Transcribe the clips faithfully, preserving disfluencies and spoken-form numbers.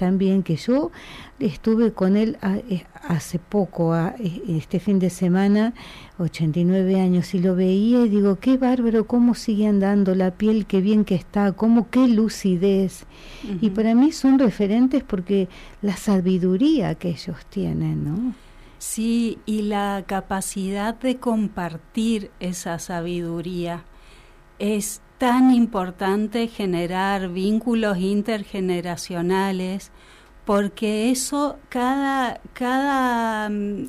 también, que yo estuve con él a, hace poco, a, este fin de semana, ochenta y nueve años, y lo veía y digo, qué bárbaro, cómo sigue andando la piel, qué bien que está, cómo, qué lucidez. Uh-huh. Y para mí son referentes porque la sabiduría que ellos tienen, ¿no? Sí, y la capacidad de compartir esa sabiduría. Es tan importante generar vínculos intergeneracionales, porque eso, cada, cada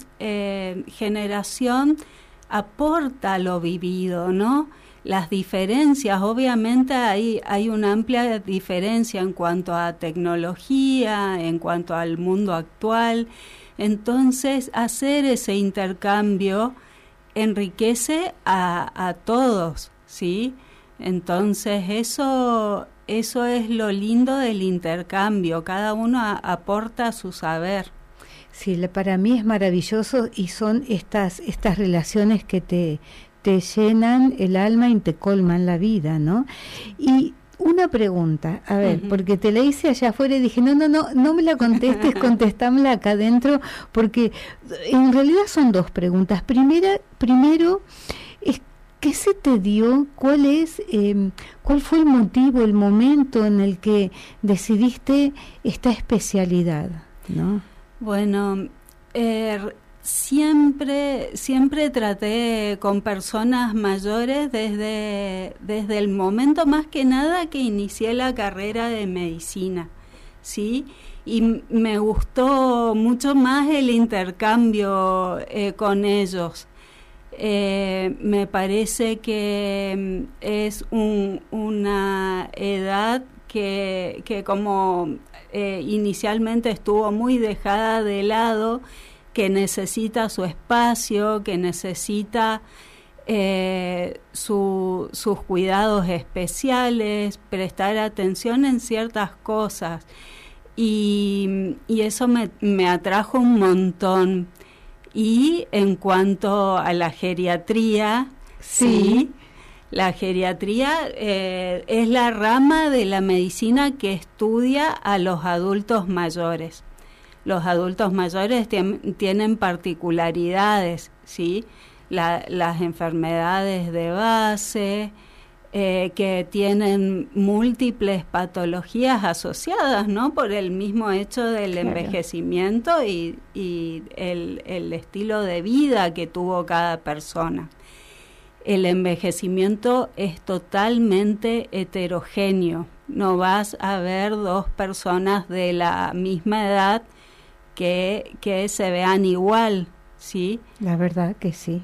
eh, generación aporta lo vivido, ¿no? Las diferencias, obviamente hay, hay una amplia diferencia en cuanto a tecnología, en cuanto al mundo actual. Entonces, hacer ese intercambio enriquece a, a todos, ¿sí? Entonces, eso, eso es lo lindo del intercambio, cada uno a, aporta su saber. Sí, para mí es maravilloso, y son estas, estas relaciones que te, te llenan el alma y te colman la vida, ¿no? Y una pregunta, a ver, uh-huh. porque te la hice allá afuera y dije, no, no, no, no me la contestes, contestámela acá adentro, porque en realidad son dos preguntas. Primera, primero, es, ¿qué se te dio? ¿Cuál es, eh, cuál fue el motivo, el momento en el que decidiste esta especialidad, ¿no? Bueno, eh, Siempre, siempre traté con personas mayores desde, desde el momento más que nada que inicié la carrera de medicina, ¿sí? Y me gustó mucho más el intercambio eh, con ellos. Eh, me parece que es un, una edad que, que como eh, inicialmente estuvo muy dejada de lado, que necesita su espacio, que necesita eh, su, sus cuidados especiales, prestar atención en ciertas cosas. Y, y eso me, me atrajo un montón. Y en cuanto a la geriatría, sí, sí la geriatría eh, es la rama de la medicina que estudia a los adultos mayores. Los adultos mayores tien, tienen particularidades, ¿sí? La, las enfermedades de base, eh, que tienen múltiples patologías asociadas, ¿no? Por el mismo hecho del claro. envejecimiento y, y el, el estilo de vida que tuvo cada persona. El envejecimiento es totalmente heterogéneo. No vas a ver dos personas de la misma edad que, que se vean igual, ¿sí? La verdad que sí.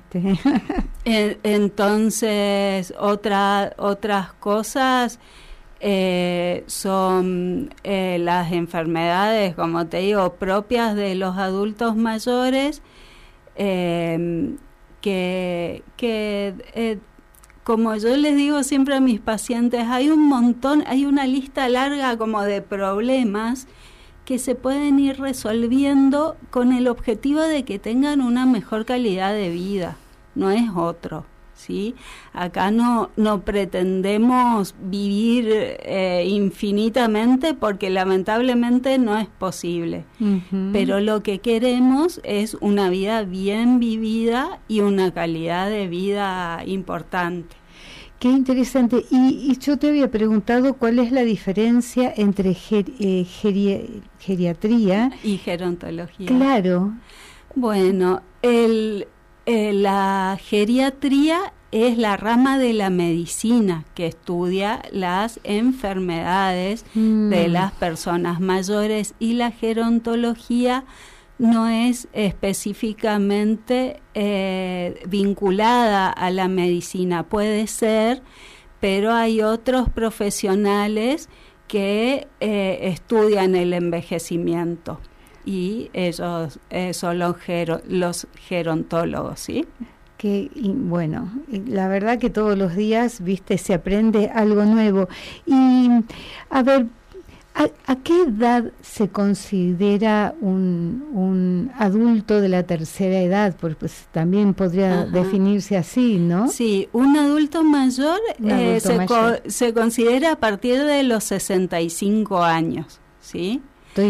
Entonces, otra, otras cosas eh, son eh, las enfermedades, como te digo, propias de los adultos mayores, eh, que, que eh, como yo les digo siempre a mis pacientes, hay un montón, hay una lista larga como de problemas que se pueden ir resolviendo con el objetivo de que tengan una mejor calidad de vida, no es otro, ¿sí? Acá no, no pretendemos vivir eh, infinitamente porque lamentablemente no es posible, uh-huh. pero lo que queremos es una vida bien vivida y una calidad de vida importante. Qué interesante. Y, y yo te había preguntado cuál es la diferencia entre ger, eh, geri, geriatría y gerontología. Claro. Bueno, el, eh, la geriatría es la rama de la medicina que estudia las enfermedades mm. de las personas mayores, y la gerontología no es específicamente eh, vinculada a la medicina, puede ser, pero hay otros profesionales que eh, estudian el envejecimiento, y ellos eh, son los, gero, los gerontólogos, ¿sí? Que, y bueno, la verdad que todos los días, viste, se aprende algo nuevo. Y, a ver, ¿A, ¿A qué edad se considera un, un adulto de la tercera edad? Porque pues, también podría Ajá. definirse así, ¿no? Sí, un adulto mayor, un adulto eh, se, mayor. Co- se considera a partir de los sesenta y cinco años, ¿sí?